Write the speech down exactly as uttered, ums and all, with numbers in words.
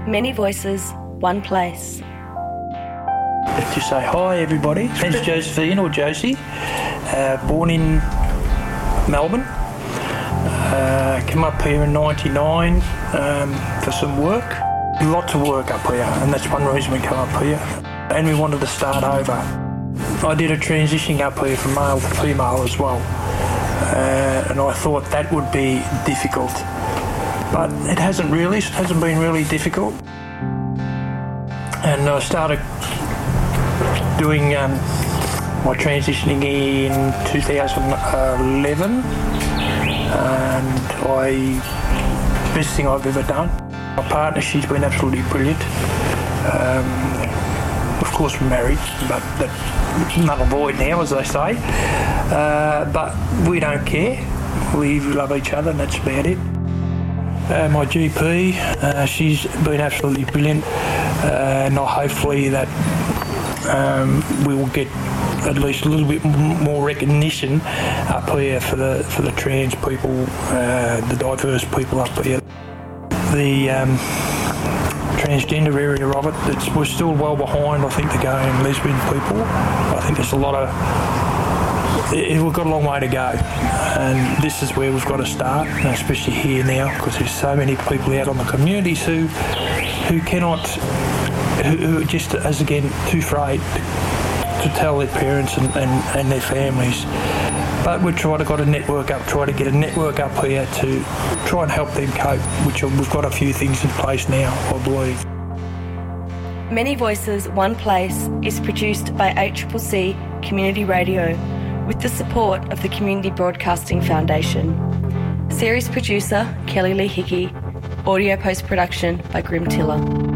Many voices, one place. Just say hi, everybody. My name's Josephine, or Josie. Uh, born in Melbourne. Uh, came up here in ninety-nine um, for some work. Lots of work up here, and that's one reason we come up here. And we wanted to start over. I did a transitioning up here from male to female as well. Uh, and I thought that would be difficult. But it hasn't really, it hasn't been really difficult. And I started doing um, my transitioning in two thousand eleven, and I, best thing I've ever done. My partner, she's been absolutely brilliant. Um, of course we're married, but that null and void now, as they say. Uh, but we don't care. We love each other, and that's about it. Uh, my G P, uh, she's been absolutely brilliant, uh, and hopefully that um, we will get at least a little bit more recognition up here for the for the trans people, uh, the diverse people up here. The um, transgender area of it, it's, we're still well behind, I think, the gay and lesbian people. I think there's a lot of we've got a long way to go, and this is where we've got to start, especially here now, because there's so many people out on the communities who who cannot, who, who are just, as again, too afraid to tell their parents and, and, and their families. But we're trying to got a network up, try to get a network up here to try and help them cope, which we've got a few things in place now, I believe. Many Voices, One Place is produced by H C C Community Radio, with the support of the Community Broadcasting Foundation. Series producer, Kelly Lee Hickey. Audio post-production by Grim Tiller.